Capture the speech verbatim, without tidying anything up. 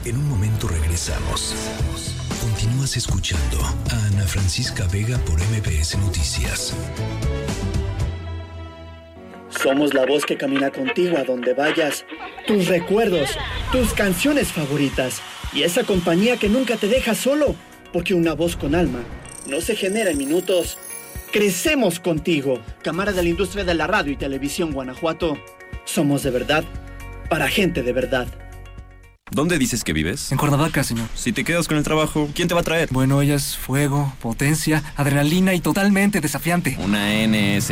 En un momento regresamos. Continúas escuchando a Ana Francisca Vega por M B S Noticias. Somos la voz que camina contigo a donde vayas. Tus recuerdos, tus canciones favoritas y esa compañía que nunca te deja solo. Porque una voz con alma no se genera en minutos. Crecemos contigo. Cámara de la Industria de la Radio y Televisión Guanajuato. Somos de verdad, para gente de verdad. ¿Dónde dices que vives? En Cuernavaca, señor. Si te quedas con el trabajo, ¿quién te va a traer? Bueno, ella es fuego, potencia, adrenalina y totalmente desafiante. Una N S